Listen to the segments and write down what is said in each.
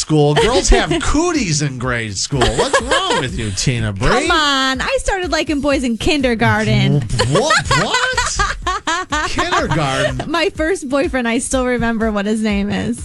school. Girls have cooties in grade school. What's wrong with you, Tina Bree? Come on. I started liking boys in kindergarten. What? Kindergarten? My first boyfriend, I still remember what his name is.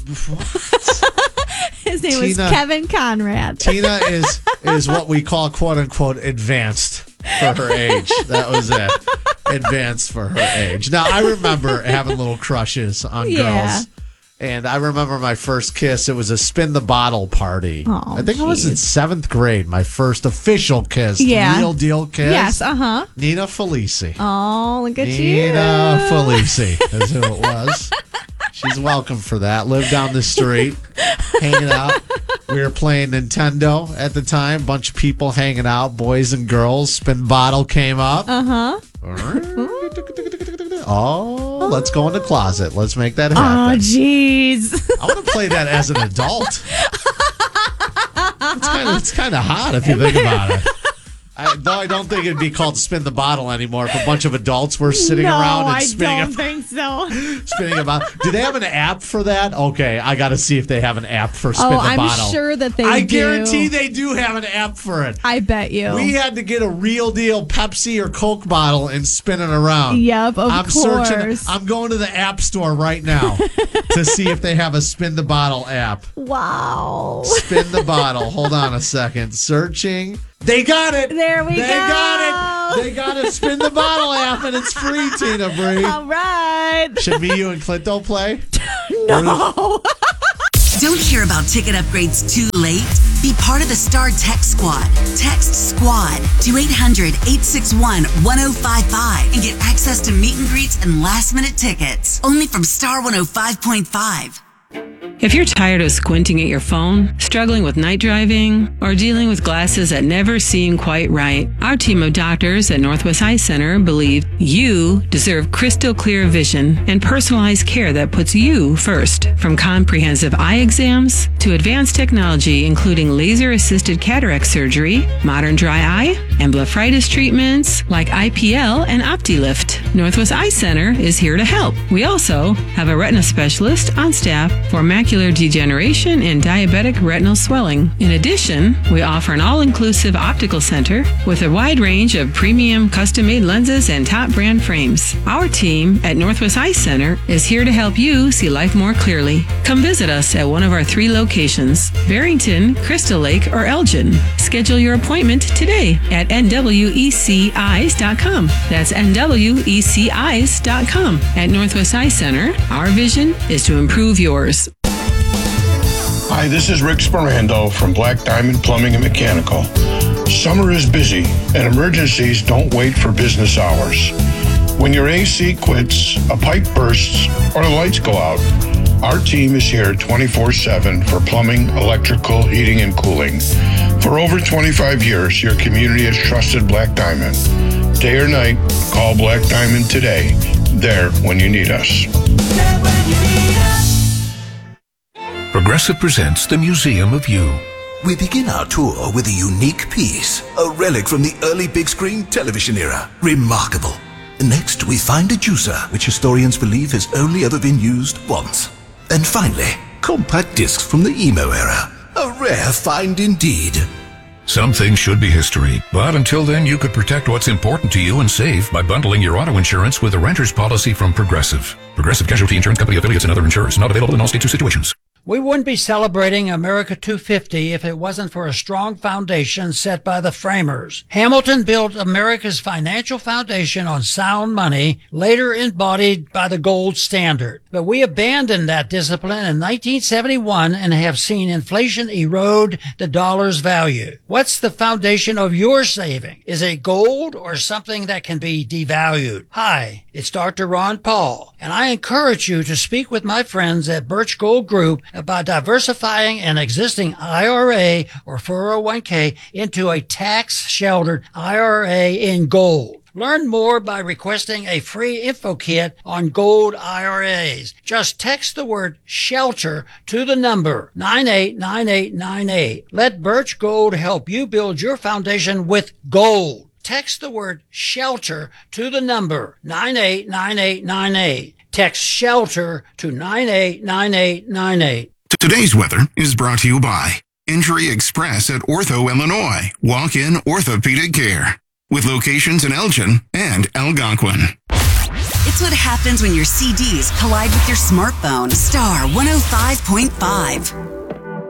His name was Kevin Conrad. Tina is what we call, quote unquote, advanced for her age. That was it. Advanced for her age. Now, I remember having little crushes on girls. And I remember my first kiss. It was a spin the bottle party. Oh, I think I was in 7th grade. My first official kiss. Yeah. Real deal kiss. Yes, Nina Felici. Oh, look at you. Nina Felici is who it was. She's welcome for that. Lived down the street, hanging out. We were playing Nintendo at the time. Bunch of people hanging out, boys and girls. Spin bottle came up. Oh, let's go in the closet. Let's make that happen. Oh, jeez. I want to play that as an adult. It's kind of hot if you think about it. Though I don't think it'd be called spin the bottle anymore if a bunch of adults were sitting around and spinning. I don't think so. Spinning a bottle. Do they have an app for that? Okay, I got to see if they have an app for spin the bottle. I'm sure that they do. I guarantee they do have an app for it. I bet you. We had to get a real deal Pepsi or Coke bottle and spin it around. Yep, of course. I'm going to the app store right now to see if they have a spin the bottle app. Wow. Spin the bottle. Hold on a second. Searching. They got it. There we go. They got it. They got a spin the bottle app, and it's free, Tina Bree. All right. Should me, you, and Clinto play? No. Don't hear about ticket upgrades too late? Be part of the Star Text Squad. Text SQUAD to 800-861-1055 and get access to meet and greets and last-minute tickets. Only from Star 105.5. If you're tired of squinting at your phone, struggling with night driving, or dealing with glasses that never seem quite right, our team of doctors at Northwest Eye Center believe you deserve crystal clear vision and personalized care that puts you first. From comprehensive eye exams to advanced technology including laser-assisted cataract surgery, modern dry eye, and blepharitis treatments like IPL and OptiLift, Northwest Eye Center is here to help. We also have a retina specialist on staff for macular degeneration and diabetic retinal swelling. In addition, we offer an all-inclusive optical center with a wide range of premium custom-made lenses and top brand frames. Our team at Northwest Eye Center is here to help you see life more clearly. Come visit us at one of our 3 locations, Barrington, Crystal Lake, or Elgin. Schedule your appointment today at nweceyes.com. That's nweceyes.com. At Northwest Eye Center, our vision is to improve yours. Hi, this is Rick Sperando from Black Diamond Plumbing and Mechanical. Summer is busy, and emergencies don't wait for business hours. When your AC quits, a pipe bursts, or the lights go out, our team is here 24/7 for plumbing, electrical, heating, and cooling. For over 25 years, your community has trusted Black Diamond. Day or night, call Black Diamond today. There when you need us. Progressive presents the Museum of You. We begin our tour with a unique piece, a relic from the early big screen television era. Remarkable. Next, we find a juicer, which historians believe has only ever been used once. And finally, compact discs from the emo era. A rare find indeed. Some things should be history, but until then you could protect what's important to you and save by bundling your auto insurance with a renter's policy from Progressive. Progressive Casualty Insurance Company affiliates and other insurers. Not available in all states or situations. We wouldn't be celebrating America 250 if it wasn't for a strong foundation set by the framers. Hamilton built America's financial foundation on sound money, later embodied by the gold standard. But we abandoned that discipline in 1971 and have seen inflation erode the dollar's value. What's the foundation of your saving? Is it gold or something that can be devalued? Hi, it's Dr. Ron Paul, and I encourage you to speak with my friends at Birch Gold Group about diversifying an existing IRA or 401k into a tax-sheltered IRA in gold. Learn more by requesting a free info kit on gold IRAs. Just text the word SHELTER to the number 989898. Let Birch Gold help you build your foundation with gold. Text the word SHELTER to the number 989898. Text SHELTER to 989898. Today's weather is brought to you by Injury Express at Ortho, Illinois. Walk-in orthopedic care with locations in Elgin and Algonquin. It's what happens when your CDs collide with your smartphone. Star 105.5.